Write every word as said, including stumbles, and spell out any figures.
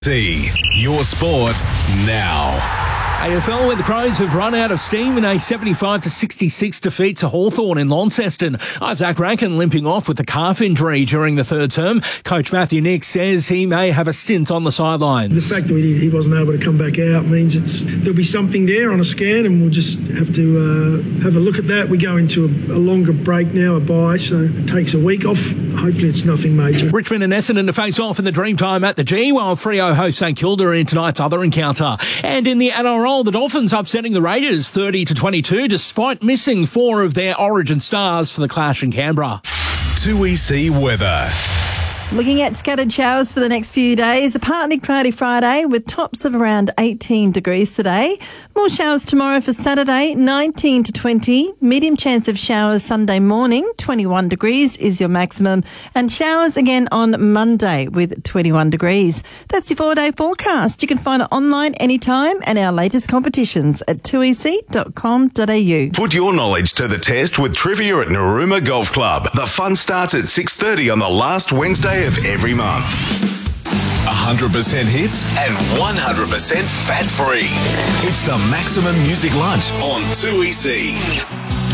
See your sport now. A F L, where the Crows have run out of steam in a seventy-five to sixty-six defeat to Hawthorn in Launceston. Isaac Rankin limping off with a calf injury during the third term. Coach Matthew Nix says he may have a stint on the sidelines. The fact that he wasn't able to come back out means it's there'll be something there on a scan, and we'll just have to uh, have a look at that. We go into a, a longer break now, a bye, so it takes a week off. Hopefully it's nothing major. Richmond and Essendon to face off in the Dreamtime at the G, while Freo host St Kilda in tonight's other encounter. And in the N R L, the Dolphins upsetting the Raiders thirty to twenty-two despite missing four of their origin stars for the clash in Canberra. two E C weather. Looking at scattered showers for the next few days. A partly cloudy Friday with tops of around eighteen degrees today. More showers tomorrow for Saturday, nineteen to twenty. Medium chance of showers Sunday morning, twenty-one degrees is your maximum. And showers again on Monday with twenty-one degrees. That's your four-day forecast. You can find it online anytime and our latest competitions at two e c dot com dot a u. Put your knowledge to the test with trivia at Narooma Golf Club. The fun starts at six thirty on the last Wednesday of every month. one hundred percent hits and one hundred percent fat-free. It's the Maximum Music Lunch on two E C.